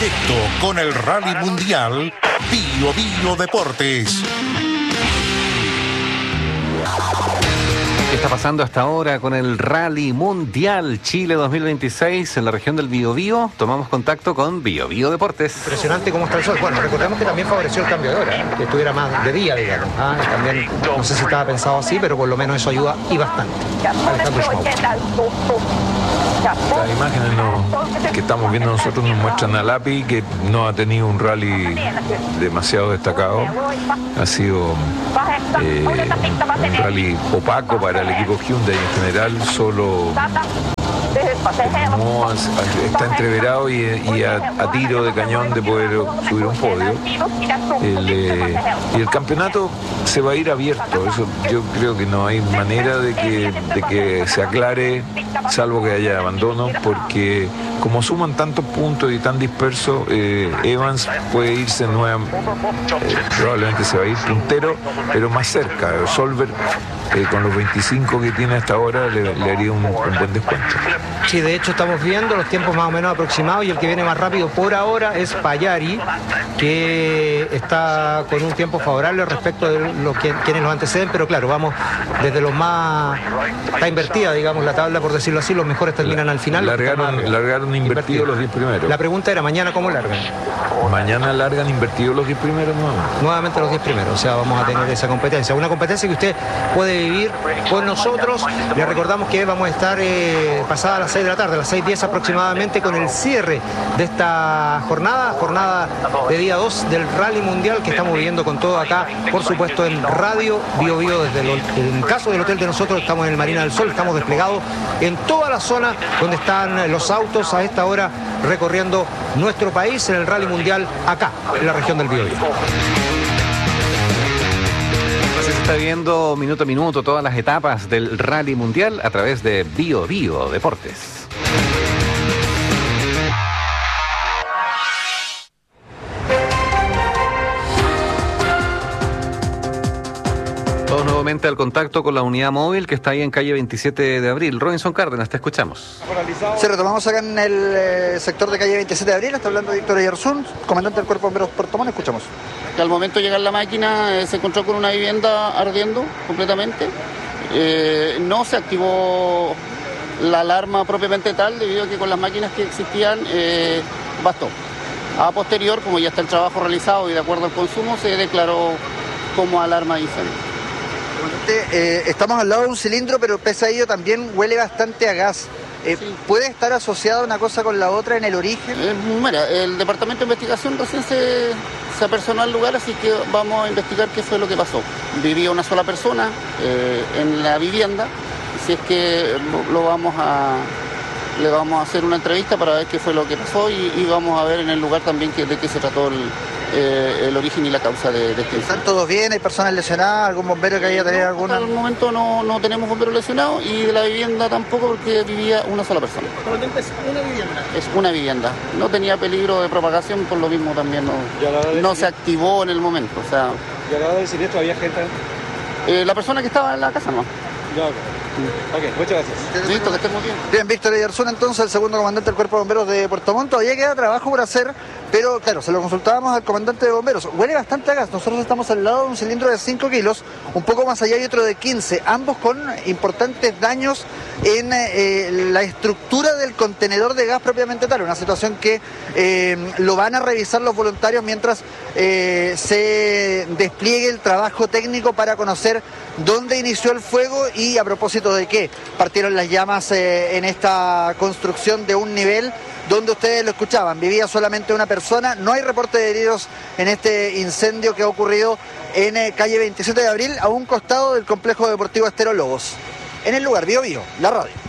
directo con el Rally Mundial Bio Bio Deportes. ¿Qué está pasando hasta ahora con el Rally Mundial Chile 2026 en la región del Biobío? Tomamos contacto con Bio Bio Deportes. Impresionante cómo está el sol. Bueno, recordemos que también favoreció el cambio de hora, que estuviera más de día, digamos. También, no sé si estaba pensado así, pero por lo menos eso ayuda y bastante. Alejandro Schmaus. Las imágenes que estamos viendo nosotros nos muestran a Lapi, que no ha tenido un rally demasiado destacado. Ha sido un rally opaco para el equipo Hyundai en general, solo no, está entreverado y a tiro de cañón de poder subir un podio. Y el campeonato se va a ir abierto. Eso yo creo que no hay manera de que se aclare, salvo que haya abandono, porque como suman tantos puntos y tan dispersos, Evans puede irse probablemente se va a ir puntero, pero más cerca. Solberg, con los 25 que tiene hasta ahora, le haría un buen descuento. Sí, de hecho estamos viendo los tiempos más o menos aproximados, y el que viene más rápido por ahora es Payari, que está con un tiempo favorable respecto de quienes los anteceden, pero claro, vamos desde los más... Está invertida, digamos, la tabla, por decirlo así, los mejores terminan al final. Largaron invertidos los 10 primeros. La pregunta era, ¿mañana cómo largan? Mañana largan invertidos los 10 primeros nuevamente los 10 primeros, o sea, vamos a tener esa competencia. Una competencia que usted puede vivir con nosotros. Le recordamos que vamos a estar pasada a las 6 de la tarde, a las 6:10 aproximadamente, con el cierre de esta jornada de día 2 del Rally Mundial, que estamos viviendo con todo acá, por supuesto, en Radio Bio Bio. En el caso del hotel de nosotros, estamos en el Marina del Sol, estamos desplegados en toda la zona donde están los autos a esta hora recorriendo nuestro país en el Rally Mundial acá, en la región del Bio Bio. Se está viendo minuto a minuto todas las etapas del Rally Mundial a través de Bio Bio Deportes. Nuevamente al contacto con la unidad móvil que está ahí en calle 27 de abril. Robinson Cárdenas, te escuchamos. Sí, retomamos acá en el sector de calle 27 de abril. Está hablando Víctor Ayarzún, comandante del Cuerpo de Bomberos Puerto Montt. Escuchamos. Al momento de llegar la máquina se encontró con una vivienda ardiendo completamente. No se activó la alarma propiamente tal, debido a que con las máquinas que existían bastó. A posterior, como ya está el trabajo realizado y de acuerdo al consumo, se declaró como alarma de incendio. Estamos al lado de un cilindro, pero pese a ello también huele bastante a gas. Sí. ¿Puede estar asociada una cosa con la otra en el origen? Mira, el Departamento de Investigación recién se apersonó al lugar, así que vamos a investigar qué fue lo que pasó. Vivía una sola persona en la vivienda, si es que le vamos a hacer una entrevista para ver qué fue lo que pasó y vamos a ver en el lugar también de qué se trató el origen y la causa de este incendio. ¿Están todos bien? ¿Hay personas lesionadas? ¿Algún bombero que haya tenido alguna? Hasta el momento no tenemos bomberos lesionados, y de la vivienda tampoco, porque vivía una sola persona. ¿Por lo tanto es una vivienda? Es una vivienda. No tenía peligro de propagación, por lo mismo también no se activó en el momento. O sea, ¿y a la hora del siniestro había gente? La persona que estaba en la casa, ¿no? Ya, ok, muchas gracias. Listo, que estemos bien. Bien, Víctor Ayarzún, entonces, el segundo comandante del Cuerpo de Bomberos de Puerto Montt. Todavía queda trabajo por hacer, pero claro, se lo consultábamos al comandante de bomberos. Huele bastante a gas. Nosotros estamos al lado de un cilindro de 5 kilos, un poco más allá hay otro de 15, ambos con importantes daños en la estructura del contenedor de gas propiamente tal. Una situación que lo van a revisar los voluntarios mientras se despliegue el trabajo técnico para conocer dónde inició el fuego y a propósito de qué partieron las llamas en esta construcción de un nivel donde ustedes lo escuchaban. Vivía solamente una persona, no hay reporte de heridos en este incendio que ha ocurrido en calle 27 de abril, a un costado del complejo deportivo Estero Lobos. En el lugar, Bio Bio, la radio.